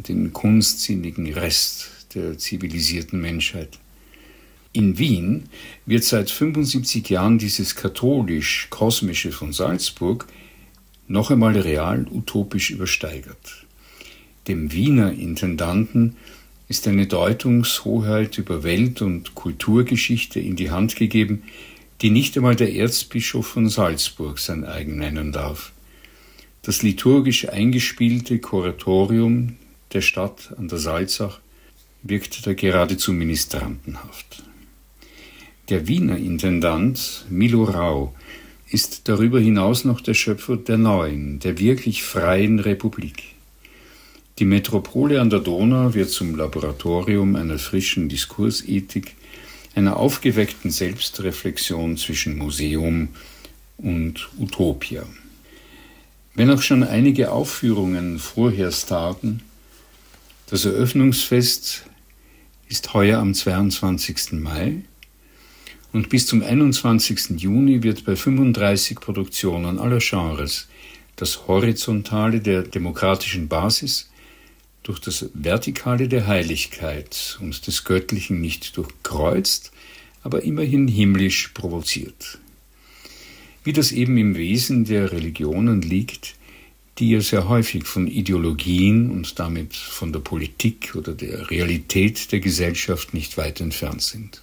den kunstsinnigen Rest der zivilisierten Menschheit. In Wien wird seit 75 Jahren dieses katholisch-kosmische von Salzburg noch einmal real-utopisch übersteigert. Dem Wiener Intendanten ist eine Deutungshoheit über Welt- und Kulturgeschichte in die Hand gegeben, die nicht einmal der Erzbischof von Salzburg sein eigen nennen darf. Das liturgisch eingespielte Kuratorium der Stadt an der Salzach wirkt da geradezu ministrantenhaft. Der Wiener Intendant Milo Rau ist darüber hinaus noch der Schöpfer der neuen, der wirklich freien Republik. Die Metropole an der Donau wird zum Laboratorium einer frischen Diskursethik, einer aufgeweckten Selbstreflexion zwischen Museum und Utopia. Wenn auch schon einige Aufführungen vorher starten, das Eröffnungsfest ist heuer am 22. Mai und bis zum 21. Juni wird bei 35 Produktionen aller Genres das Horizontale der demokratischen Basis durch das Vertikale der Heiligkeit und des Göttlichen nicht durchkreuzt, aber immerhin himmlisch provoziert. Wie das eben im Wesen der Religionen liegt, die ja sehr häufig von Ideologien und damit von der Politik oder der Realität der Gesellschaft nicht weit entfernt sind.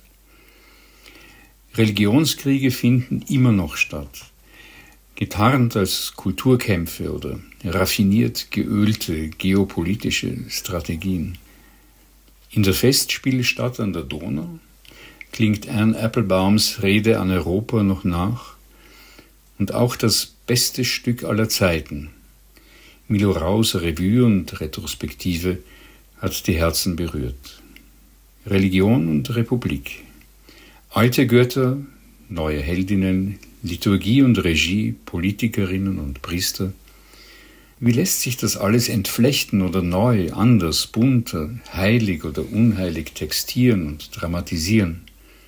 Religionskriege finden immer noch statt, getarnt als Kulturkämpfe oder raffiniert geölte geopolitische Strategien. In der Festspielstadt an der Donau klingt Anne Applebaums Rede an Europa noch nach und auch das beste Stück aller Zeiten, Milo Raus Revue und Retrospektive, hat die Herzen berührt. Religion und Republik, alte Götter, neue Heldinnen, Liturgie und Regie, Politikerinnen und Priester. Wie lässt sich das alles entflechten oder neu, anders, bunter, heilig oder unheilig textieren und dramatisieren?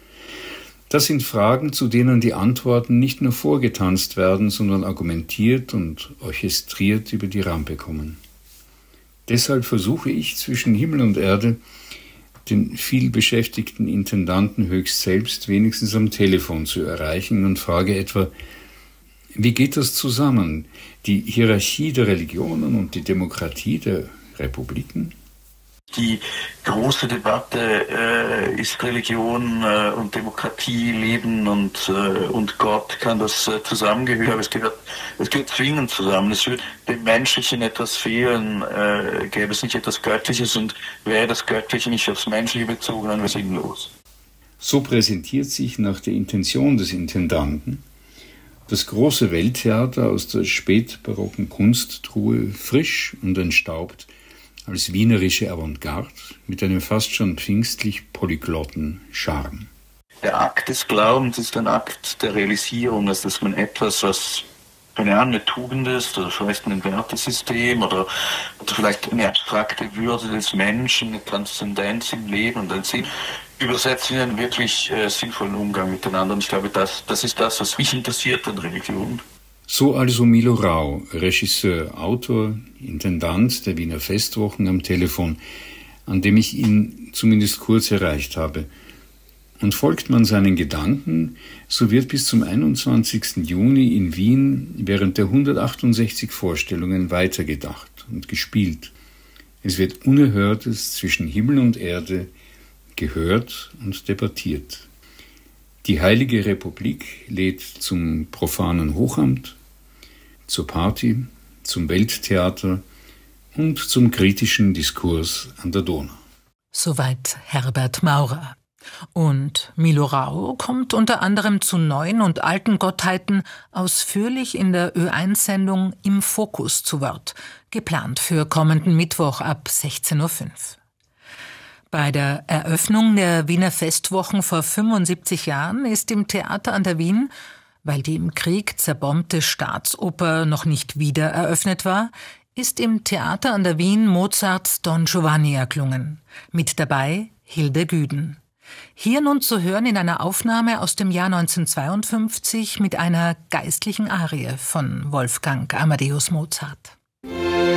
Das sind Fragen, zu denen die Antworten nicht nur vorgetanzt werden, sondern argumentiert und orchestriert über die Rampe kommen. Deshalb versuche ich zwischen Himmel und Erde den vielbeschäftigten Intendanten höchst selbst wenigstens am Telefon zu erreichen und frage etwa, wie geht das zusammen, die Hierarchie der Religionen und die Demokratie der Republiken? Die große Debatte, ist Religion und Demokratie, Leben und Gott, kann das zusammengehören? Aber es gehört zwingend zusammen. Es würde dem Menschlichen etwas fehlen, gäbe es nicht etwas Göttliches, und wäre das Göttliche nicht aufs Menschliche bezogen, dann wäre es sinnlos. So präsentiert sich nach der Intention des Intendanten das große Welttheater aus der spätbarocken Kunsttruhe frisch und entstaubt als wienerische Avantgarde mit einem fast schon pfingstlich polyglotten Charme. Der Akt des Glaubens ist ein Akt der Realisierung, also dass man etwas, was eine Tugend ist oder vielleicht ein Wertesystem oder vielleicht eine abstrakte Würde des Menschen, eine Transzendenz im Leben und ein Sinn, übersetzt in einen wirklich sinnvollen Umgang miteinander. Und ich glaube, das ist das, was mich interessiert an Religion. So also Milo Rau, Regisseur, Autor, Intendant der Wiener Festwochen am Telefon, an dem ich ihn zumindest kurz erreicht habe. Und folgt man seinen Gedanken, so wird bis zum 21. Juni in Wien während der 168 Vorstellungen weitergedacht und gespielt. Es wird Unerhörtes zwischen Himmel und Erde gehört und debattiert. Die Heilige Republik lädt zum profanen Hochamt, zur Party, zum Welttheater und zum kritischen Diskurs an der Donau. Soweit Herbert Maurer. Und Milo Rau kommt unter anderem zu neuen und alten Gottheiten ausführlich in der Ö1-Sendung Im Fokus zu Wort, geplant für kommenden Mittwoch ab 16:05 Uhr. Bei der Eröffnung der Wiener Festwochen vor 75 Jahren ist im Theater an der Wien, weil die im Krieg zerbombte Staatsoper noch nicht wieder eröffnet war, ist im Theater an der Wien Mozarts Don Giovanni erklungen. Mit dabei Hilde Güden. Hier nun zu hören in einer Aufnahme aus dem Jahr 1952 mit einer geistlichen Arie von Wolfgang Amadeus Mozart.